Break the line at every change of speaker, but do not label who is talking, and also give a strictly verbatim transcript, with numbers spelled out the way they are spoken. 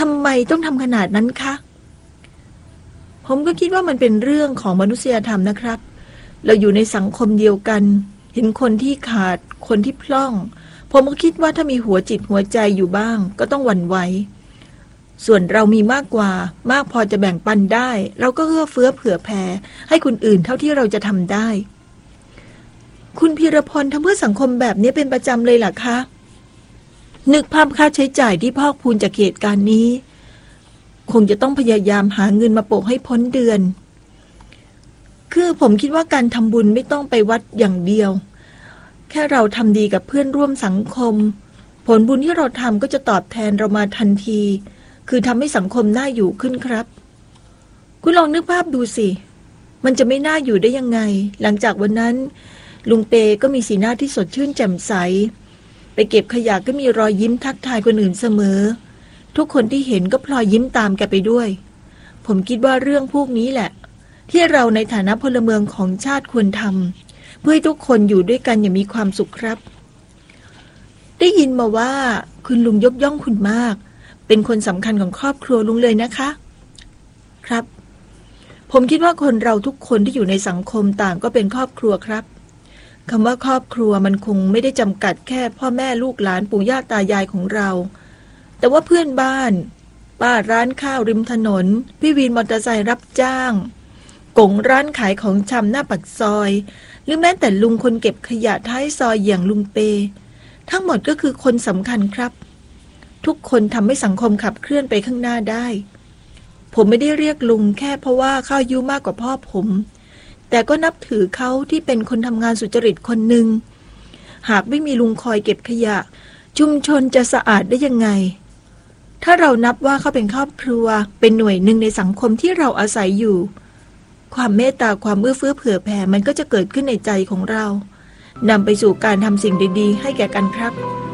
ทำไมต้องทำขนาดนั้นคะผมก็คิดว่ามันเป็นเรื่องของมนุษยธรรมนะครับเราอยู่ในสังคมเดียวกันเห็นคนที่ขาดคนที่พร่องผมก็คิดว่าถ้ามีหัวจิตหัวใจอยู่บ้างก็ต้องหวั่นไหวส่วนเรามีมากกว่ามากพอจะแบ่งปันได้เราก็เอื้อเฟื้อเผื่อแผ่ให้คนอื่นเท่าที่เราจะทำได้คุณพีรพลทำเพื่อสังคมแบบนี้เป็นประจำเลยเหรอคะนึกภาพค่าใช้จ่ายที่พอกพูนจากเหตุการณ์นี้คงจะต้องพยายามหาเงินมาโปะให้พ้นเดือนคือผมคิดว่าการทำบุญไม่ต้องไปวัดอย่างเดียวแค่เราทำดีกับเพื่อนร่วมสังคมผลบุญที่เราทำก็จะตอบแทนเรามาทันทีคือทำให้สังคมน่าอยู่ขึ้นครับคุณลองนึกภาพดูสิมันจะไม่น่าอยู่ได้ยังไงหลังจากวันนั้นลุงเปก็มีสีหน้าที่สดชื่นแจ่มใสไปเก็บขยะก็มีรอยยิ้มทักทายคนอื่นเสมอทุกคนที่เห็นก็พลอยยิ้มตามแกไปด้วยผมคิดว่าเรื่องพวกนี้แหละที่เราในฐานะพลเมืองของชาติควรทำเพื่อให้ทุกคนอยู่ด้วยกันอย่างมีความสุขครับได้ยินมาว่าคุณลุงยกย่องคุณมากเป็นคนสำคัญของครอบครัวลุงเลยนะคะครับผมคิดว่าคนเราทุกคนที่อยู่ในสังคมต่างก็เป็นครอบครัวครับคำว่าครอบครัวมันคงไม่ได้จำกัดแค่พ่อแม่ลูกหลานปู่ย่าตายายของเราแต่ว่าเพื่อนบ้านป้าร้านข้าวริมถนนพี่วินมอเตอร์ไซค์รับจ้างกงร้านขายของชำหน้าปากซอยหรือแม้แต่ลุงคนเก็บขยะท้ายซอยอย่างลุงเปทั้งหมดก็คือคนสำคัญครับทุกคนทำให้สังคมขับเคลื่อนไปข้างหน้าได้ผมไม่ได้เรียกลุงแค่เพราะว่าเขาอายุมากกว่าพ่อผมแต่ก็นับถือเขาที่เป็นคนทำงานสุจริตคนหนึ่งหากไม่มีลุงคอยเก็บขยะชุมชนจะสะอาดได้ยังไงถ้าเรานับว่าเขาเป็นครอบครัวเป็นหน่วยหนึ่งในสังคมที่เราอาศัยอยู่ความเมตตาความเอื้อเฟื้อเผื่อแผ่มันก็จะเกิดขึ้นในใจของเรานำไปสู่การทำสิ่งดีๆให้แก่กันครับ